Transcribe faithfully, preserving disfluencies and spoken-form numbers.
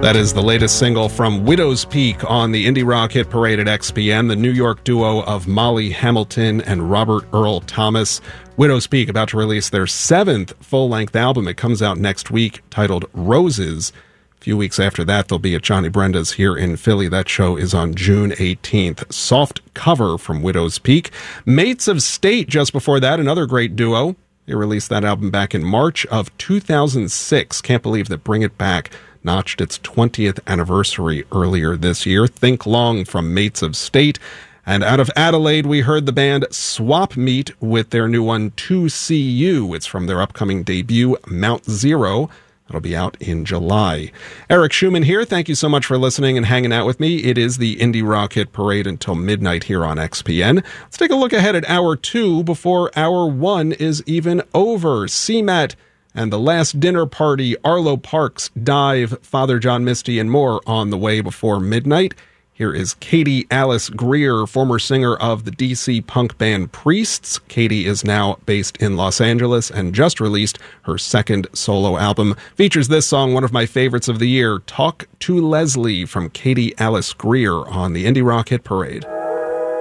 That is the latest single from Widow's Peak on the Indie Rock Hit Parade at X P N, the New York duo of Molly Hamilton and Robert Earl Thomas. Widow's Peak about to release their seventh full-length album. It comes out next week, titled Roses. A few weeks after that, they'll be at Johnny Brenda's here in Philly. That show is on June eighteenth. Soft Cover from Widow's Peak. Mates of State just before that, another great duo. They released that album back in March of two thousand six. Can't believe that Bring It Back notched its twentieth anniversary earlier this year. Think Long from Mates of State. And out of Adelaide, we heard the band Swap Meet with their new one, To See You. It's from their upcoming debut, Mount Zero. It'll be out in July. Eric Schumann here. Thank you so much for listening and hanging out with me. It is the Indie Rock Hit Parade until midnight here on X P N. Let's take a look ahead at hour two before hour one is even over. C MAT and The Last Dinner Party, Arlo Parks, Dive, Father John Misty, and more on the way before midnight. Here is Katie Alice Greer, former singer of the D C punk band Priests. Katie is now based in Los Angeles and just released her second solo album. Features this song, one of my favorites of the year, Talk to Leslie from Katie Alice Greer on the Indie Rock Hit Parade.